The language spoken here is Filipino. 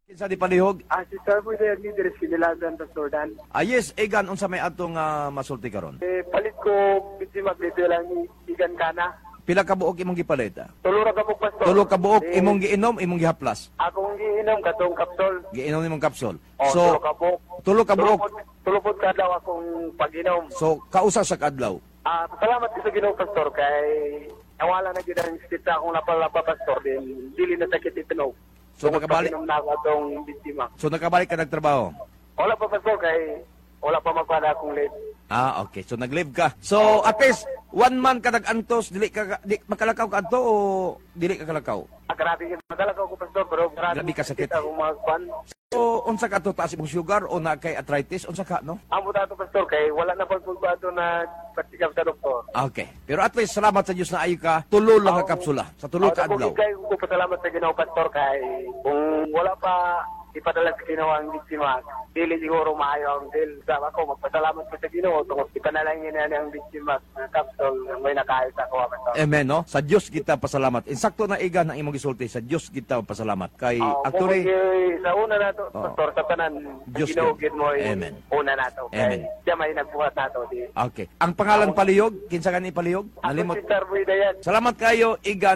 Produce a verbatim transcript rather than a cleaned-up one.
Kinsa di palihog? Ah, si Sir Boy Dayag ni Dres Kinilagan, Pastor Dan. Ah, yes, Egan, unsa may atong ah, masulti karon? Eh, palit ko, bitsi maglito lang ni Igan Kana. Pila ka buok imong gipalita? Tulura ka po, Pastor. Tulo ka buok Eh, imong giinom, imong gihaplas. Akong giinom, katong kapsol. Giinom imong kapsul. O, So, tulo ka buok. tulo ka buok. Tulupod- Tulupod ka daw akong pag-inom. So, kausa sa kadlaw. Ah, salamat ko sa Ginoo, Pastor, kay nawala na gid ang stita akong napalapa, Pastor, din dili na sakit itinog. So, nakabalik- Pag-inom na ako atong biktima. So, nakabalik ka nagtrabaho. Wala pa, Pastor, kay wala pa magpada akong late. Ah, okay. So, nag-live ka. So, at least, one month ka nag-antos, dili ka, di, makalakaw ka anto o dili ka kalakaw? Ah, grabe yun. Madala ko, Pastor, pero grabe, Grabe ka sakit. akong mga kwan. So, unsa ka to, taas imong sugar o na kay arthritis? Unsa ka, no? Amo dato, Pastor, kay wala na pagpulbato na patikap sa doktor. Ah, okay. Pero at least, salamat sa Diyos na ayo ka, tulo lang ka kapsula. Sa tulo ka adlaw. Kay ko pasalamat sa Ginoo, Pastor, kay kung wala pa ipadala sa Ginoo ang biktima, dili siguro maayo ang deal. Sa ako, magpasalamat ko sa Ginoo, tungkol ipanalangin na ang biktima ng kapsul na may nakahit ako, Pastor. Amen, no? Sa Diyos kita pasalamat. Insakto na iga ng imong gisulti, sa Diyos kita pasalamat. Kay Oh, actually, kung sa una nato, Oh. Pastor, sa tanan, Diyos Ginoo yun. gid mo yung Amen. una nato. Amen. Kay siya may nagbuhat nato. Di. okay. Ang pangalan palihog, kinsa gani palihog? Ako Nalimot. si Sir Boy Dayan. Salamat kayo, iga